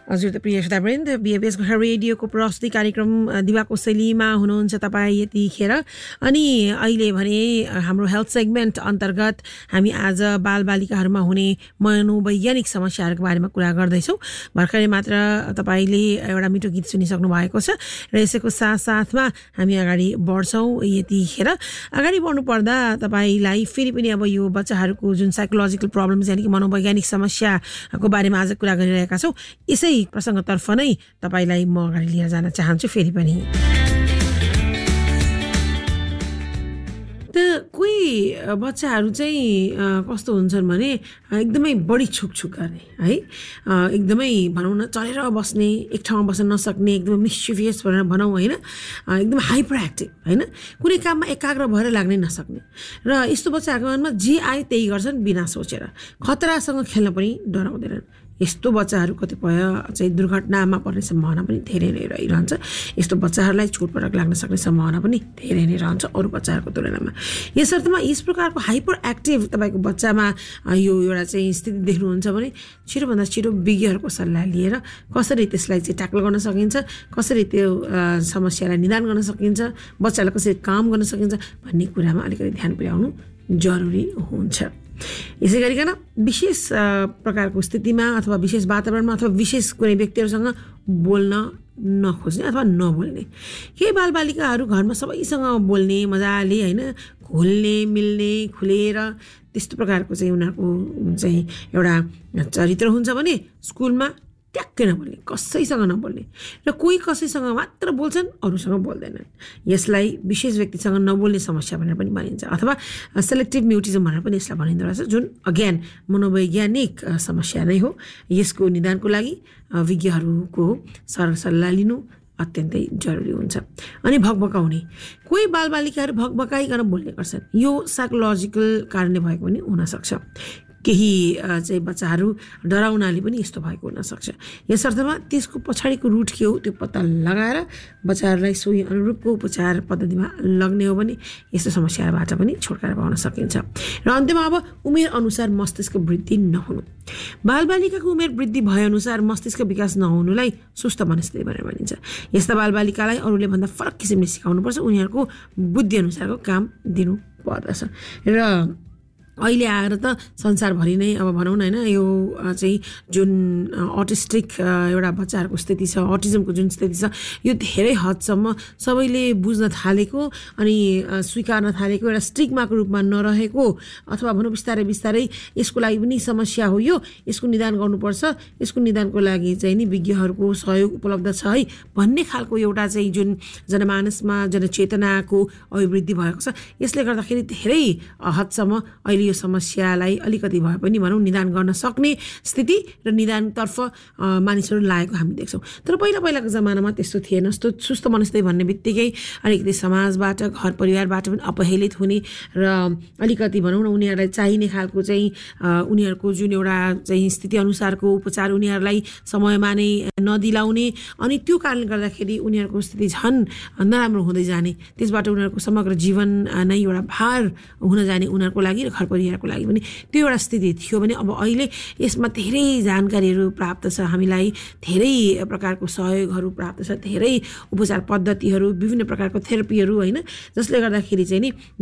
हजुर त प्रिय श्रोतावृन्द बीएबीएस गोर्खा रेडियोको प्रस्तुति कार्यक्रम दिवाको शैलीमा हुनुहुन्छ तपाईँ यतिखेर अनि अहिले भने हाम्रो हेल्थ सेगमेन्ट अन्तर्गत हामी आज बालबालिकाहरूमा हुने मनोवैज्ञानिक समस्याहरूको बारेमा कुरा गर्दैछौँ। भर्खरै मात्र तपाईँले एउटा मिठो गीत सुनिसक्नु भएको छ र यसैको साथसाथमा हामी अगाडि बढ्छौँ। यतिखेर अगाडि बढ्नु पर्दा तपाईँलाई फेरि पनि अब यो बच्चाहरूको जुन साइकोलोजिकल प्रब्लम्स यानि कि मनोवैज्ञानिक समस्याको बारेमा आज कुरा गरिरहेका छौँ। यसै प्रसङ्गतर्फ नै तपाईलाई म अगाडि लिएर जान चाहन्छु फेरि पनि। त कोही बच्चाहरू चाहिँ कस्तो हुन्छन् भने एकदमै बढी छुकछुक गर्ने है, एकदमै भनौँ न चलेर बस्ने, एक ठाउँमा बस्न नसक्ने, एकदमै मिस्चिभियस भनेर भनौँ होइन, एकदम हाइपर एक्टिभ होइन, कुनै काममा एकाग्र भएर लाग्नै नसक्ने र यस्तो बच्चाहरूको मनमा जे आए त्यही गर्छन् बिना सोचेर, खतरासँग खेल्न पनि डराउँदैनन्। यस्तो बच्चाहरू कतिपय चाहिँ दुर्घटनामा पर्ने सम्भावना पनि धेरै नै रहिरहन्छ। यस्तो बच्चाहरूलाई चोटपटक लाग्न सक्ने सम्भावना पनि धेरै नै रहन्छ अरू बच्चाहरूको तुलनामा। यसर्थमा यस प्रकारको हाइपर एक्टिभ तपाईँको बच्चामा यो एउटा चाहिँ स्थिति देख्नुहुन्छ भने छिटोभन्दा छिटो विज्ञहरूको सल्लाह लिएर कसरी त्यसलाई चाहिँ ट्याकल गर्न सकिन्छ, कसरी त्यो समस्यालाई निदान गर्न सकिन्छ, बच्चालाई कसरी काम गर्न सकिन्छ भन्ने कुरामा अलिकति ध्यान पुर्याउनु जरुरी हुन्छ। यसै गरिकन विशेष प्रकारको स्थितिमा अथवा विशेष वातावरणमा अथवा विशेष कुनै व्यक्तिहरूसँग बोल्न नखोज्ने अथवा नबोल्ने। केही बालबालिकाहरू घरमा सबैसँग बोल्ने मजाले होइन, घुल्ने मिल्ने खुलेर त्यस्तो प्रकारको चाहिँ उनीहरूको चाहिँ एउटा चरित्र हुन्छ भने स्कुलमा ट्याक्कै नबोल्ने, कसैसँग नबोल्ने र कोही कसैसँग मात्र बोल्छन् अरूसँग बोल्दैनन्। यसलाई विशेष व्यक्तिसँग नबोल्ने समस्या भनेर पनि भनिन्छ अथवा सेलेक्टिभ म्युटिजम भनेर पनि यसलाई भनिँदो रहेछ, जुन अगेन मनोवैज्ञानिक समस्या नै हो। यसको निदानको लागि विज्ञहरूको सरसल्लाह लिनु अत्यन्तै जरुरी हुन्छ। अनि भकभकाउने, कोही बालबालिकाहरू भकभकाइकन बोल्ने गर्छन्, यो साइकोलोजिकल कारणले भएको पनि हुनसक्छ। केही चाहिँ बच्चाहरू डराउनाले पनि यस्तो भएको हुनसक्छ। यस अर्थमा त्यसको पछाडिको रुट के हो त्यो पत्ता लगाएर बच्चाहरूलाई सोही अनुरूपको उपचार पद्धतिमा लग्ने हो भने यस्तो समस्याबाट पनि छुटकारा पाउन सकिन्छ। र अन्त्यमा अब उमेर अनुसार मस्तिष्क वृद्धि नहुनु। बालबालिकाको उमेर वृद्धि भएअनुसार मस्तिष्क विकास नहुनुलाई सुस्त मनस्थिति भनेर भनिन्छ। यस्ता बालबालिकालाई अरूले भन्दा फरक किसिमले सिकाउनुपर्छ, उनीहरूको बुद्धि अनुसारको काम दिनु पर्दछ। र अहिले आएर त संसारभरि नै अब भनौँ न होइन, यो चाहिँ जुन अटिस्टिक एउटा बच्चाहरूको स्थिति छ, अटिजमको जुन स्थिति छ, यो धेरै हदसम्म सबैले बुझ्न थालेको अनि स्वीकार्न थालेको एउटा स्टिग्माको रूपमा नरहेको अथवा भनौँ बिस्तारै बिस्तारै यसको लागि पनि समस्या हो, यो यसको निदान गर्नुपर्छ, यसको निदानको लागि चाहिँ नि विज्ञहरूको सहयोग उपलब्ध छ है भन्ने खालको एउटा चाहिँ जुन जनमानसमा जनचेतनाको अभिवृद्धि भएको छ। यसले गर्दाखेरि धेरै हदसम्म अहिले यो समस्यालाई अलिकति भए पनि भनौँ निदान गर्न सक्ने स्थिति र निदानतर्फ मानिसहरू लागेको हामी देख्छौँ। तर पहिलाको जमानामा त्यस्तो थिएन। सुस्त मनस्थिति भन्ने बित्तिकै अलिकति समाजबाट घर परिवारबाट पनि अपहेलित हुने र अलिकति भनौँ न उनीहरूलाई चाहिने खालको चाहिँ उनीहरूको जुन एउटा चाहिँ स्थिति अनुसारको उपचार उनीहरूलाई समयमा नै नदिलाउने अनि त्यो कारणले गर्दाखेरि उनीहरूको स्थिति झन् नराम्रो हुँदै जाने, त्यसबाट उनीहरूको समग्र जीवन नै एउटा भार हुन जाने उनीहरूको लागि र घर परिवारको लागि पनि त्यो एउटा स्थिति थियो भने अब अहिले यसमा धेरै जानकारीहरू प्राप्त छ, हामीलाई धेरै प्रकारको सहयोगहरू प्राप्त छ, धेरै उपचार पद्धतिहरू, विभिन्न प्रकारको थेरापीहरू होइन, जसले गर्दाखेरि चाहिँ नि